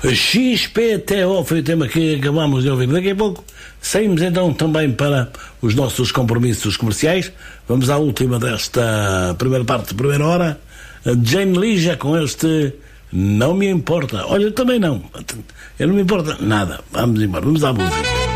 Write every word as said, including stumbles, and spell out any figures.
X P T O foi o tema que acabámos de ouvir. Daqui a pouco saímos então também para os nossos compromissos comerciais. Vamos à última desta primeira parte, primeira hora. Jane Lee já com este Não Me Importa. Olha, também não. Eu não me importa nada. Vamos embora, vamos à música.